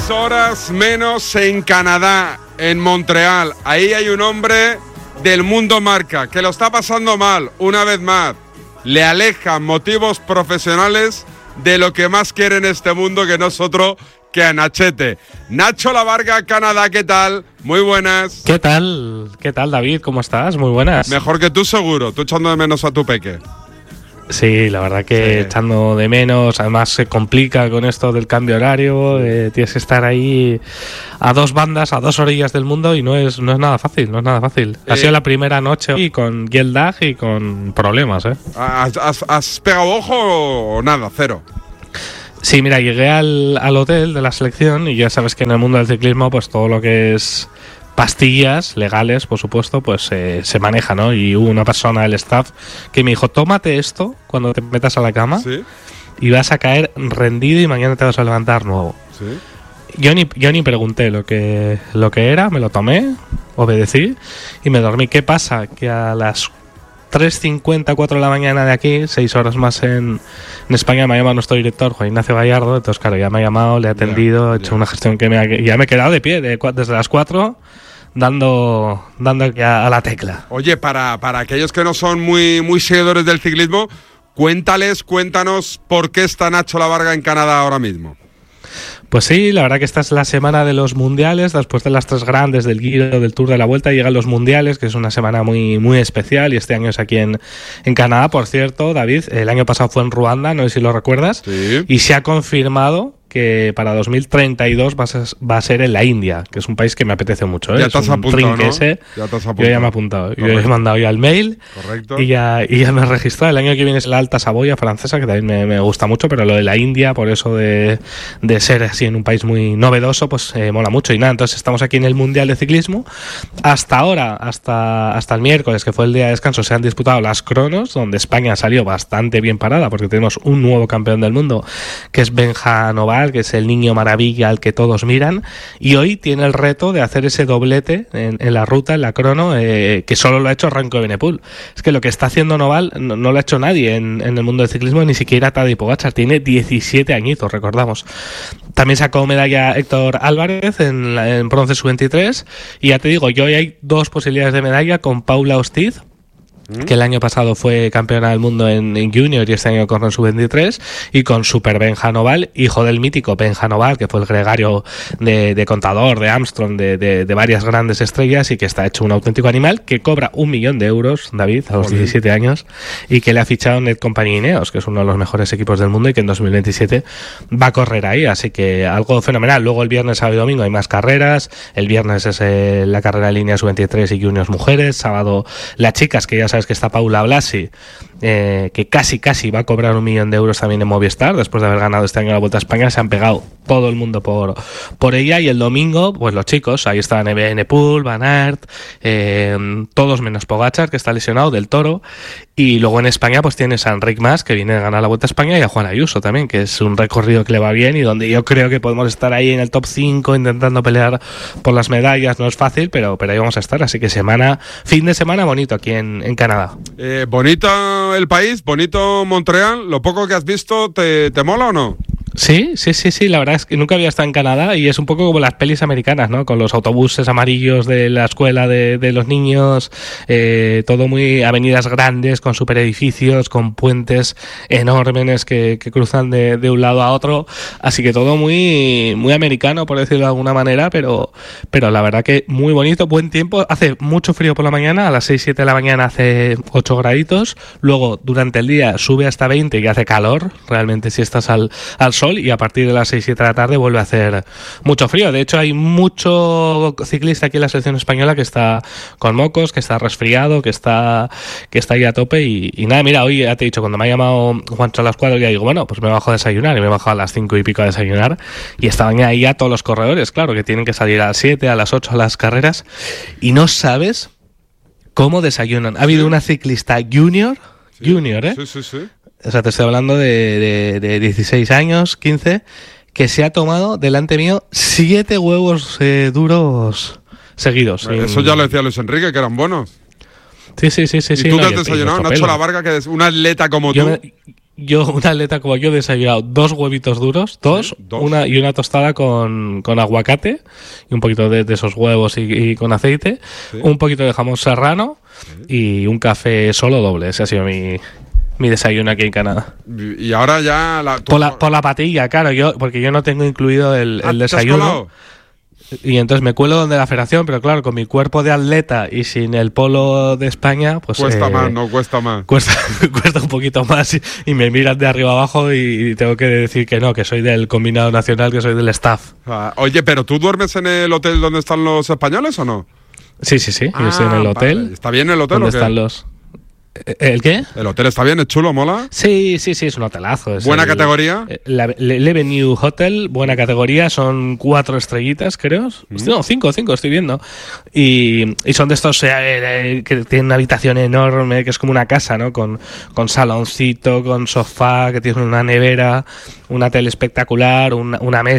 horas menos en Canadá, en Montreal. Ahí hay un hombre del mundo marca que lo está pasando mal, una vez más. Le alejan motivos profesionales de lo que más quiere en este mundo, que no es otro que a Nachete. Nacho Lavarga, Canadá, ¿qué tal? Muy buenas. ¿Qué tal? ¿Qué tal, David? ¿Cómo estás? Muy buenas. Mejor que tú, seguro. Tú echando de menos a tu peque. Sí, la verdad que echando de menos. Además se complica con esto del cambio horario. Tienes que estar ahí a dos bandas, a dos orillas del mundo y no es nada fácil, no es nada fácil. Ha sido la primera noche y con jet lag y con problemas, ¿eh? ¿Has pegado ojo o nada? Cero. Sí, mira, llegué al hotel de la selección y ya sabes que en el mundo del ciclismo pues todo lo que es pastillas legales, por supuesto, pues se maneja, ¿no? Y hubo una persona del staff que me dijo, tómate esto cuando te metas a la cama. ¿Sí? Y vas a caer rendido y mañana te vas a levantar nuevo. ¿Sí? Yo ni pregunté lo que era, me lo tomé, obedecí y me dormí. ¿Qué pasa? Que a las 3:50, 4 de la mañana de aquí, 6 horas más en España, me ha llamado nuestro director, Juan Ignacio Gallardo. Entonces, claro, ya me ha llamado, le he atendido, he hecho una gestión que ya me he quedado de pie desde las 4 dando ya a la tecla. Oye, para aquellos que no son muy seguidores del ciclismo, cuéntanos por qué está Nacho Lavarga en Canadá ahora mismo. Pues sí, la verdad que esta es la semana de los mundiales. Después de las 3 grandes del Giro, del Tour, de la Vuelta, llegan los mundiales, que es una semana muy, muy especial, y este año es aquí en Canadá. Por cierto, David, el año pasado fue en Ruanda, no sé si lo recuerdas, sí. Y se ha confirmado que para 2032 va a ser en la India, que es un país que me apetece mucho, ¿eh? Ya te has apuntado, ¿no? Ya te has apuntado. Yo ya me he apuntado. Correcto. Yo he mandado ya el mail. Correcto. Y ya me he registrado. El año que viene es la Alta Saboya francesa, que también me gusta mucho, pero lo de la India, por eso de ser así en un país muy novedoso, pues mola mucho. Y nada, entonces estamos aquí en el Mundial de Ciclismo. Hasta ahora, hasta el miércoles, que fue el día de descanso, se han disputado las cronos, donde España salió bastante bien parada, porque tenemos un nuevo campeón del mundo, que es Benja Noval, que es el niño maravilla al que todos miran, y hoy tiene el reto de hacer ese doblete en la ruta, en la crono, que solo lo ha hecho Remco Evenepoel. Es que lo que está haciendo Noval no lo ha hecho nadie en el mundo del ciclismo, ni siquiera Tadej Pogačar. Tiene 17 añitos, recordamos. También sacó medalla Héctor Álvarez en bronce sub-23, y ya te digo, hoy hay 2 posibilidades de medalla con Paula Ostiz, que el año pasado fue campeona del mundo en Junior y este año corre en sub-23, y con Super Benja Noval, hijo del mítico Benja Noval, que fue el gregario de Contador, de Armstrong, de varias grandes estrellas, y que está hecho un auténtico animal, que cobra 1 millón de euros, David, a los 17 años, y que le ha fichado Netcompany Ineos, que es uno de los mejores equipos del mundo y que en 2027 va a correr ahí, así que algo fenomenal. Luego el viernes, sábado y domingo hay más carreras. El viernes es la carrera de línea sub-23 y juniors mujeres. Sábado las chicas, que ya sabes que está Paula Blasi, que casi va a cobrar 1 millón de euros también en Movistar, después de haber ganado este año la Vuelta a España. Se han pegado todo el mundo por ella. Y el domingo, pues los chicos, ahí están Evenepoel, Van Aert, todos menos Pogačar, que está lesionado, del Toro. Y luego en España pues tienes a Enric Mas, que viene a ganar la Vuelta a España, y a Juan Ayuso también, que es un recorrido que le va bien y donde yo creo que podemos estar ahí en el top 5 intentando pelear por las medallas. No es fácil, pero ahí vamos a estar. Así que fin de semana bonito aquí en Canadá. Bonito el país, bonito Montreal. Lo poco que has visto, ¿te mola o no? Sí, la verdad es que nunca había estado en Canadá y es un poco como las pelis americanas, ¿no? Con los autobuses amarillos de la escuela de los niños, todo muy avenidas grandes, con superedificios, con puentes enormes que cruzan de un lado a otro, así que todo muy, muy americano, por decirlo de alguna manera, pero la verdad que muy bonito, buen tiempo. Hace mucho frío por la mañana, a las 6-7 de la mañana hace 8 graditos, luego durante el día sube hasta 20 y hace calor, realmente si estás al sol, y a partir de las 6-7 de la tarde vuelve a hacer mucho frío. De hecho hay mucho ciclista aquí en la selección española que está con mocos, que está resfriado, que está ahí a tope y nada, mira, hoy ya te he dicho, cuando me ha llamado Juancho a las 4, ya digo, bueno, pues me bajo a desayunar, y me he bajado a las 5 y pico a desayunar, y estaban ahí ya todos los corredores, claro, que tienen que salir a las 7, a las 8 a las carreras, y no sabes cómo desayunan. Ha habido una ciclista junior, ¿eh? Sí. O sea, te estoy hablando de 16 años, 15, que se ha tomado delante mío 7 huevos duros seguidos. Eso ya lo decía Luis Enrique, que eran buenos. Sí. ¿Y tú qué has desayunado? Nacho Lavarga, que es un atleta como tú. yo, un atleta como yo, he desayunado 2 huevitos duros, dos. Una tostada con aguacate y un poquito de esos huevos y con aceite, un poquito de jamón serrano y un café solo doble. Ese ha sido mi desayuno aquí en Canadá. Y ahora ya... Por la patilla, claro, porque yo no tengo incluido el desayuno. Y entonces me cuelo donde la federación, pero claro, con mi cuerpo de atleta y sin el polo de España, pues... Cuesta más. Cuesta un poquito más y me miran de arriba abajo y tengo que decir que no, que soy del combinado nacional, que soy del staff. Oye, ¿pero tú duermes en el hotel donde están los españoles o no? Sí, yo estoy en el hotel. Vale. ¿Está bien el hotel o qué? Están los... ¿El qué? ¿El hotel está bien? ¿Es chulo? ¿Mola? Sí, es un hotelazo. ¿Buena categoría? L'Avenue Hotel, buena categoría, son 4 estrellitas, creo. No, 5 estoy viendo. Y son de estos que tienen una habitación enorme, que es como una casa, ¿no? Con saloncito, con sofá, que tiene una nevera, una tele espectacular, una mesa.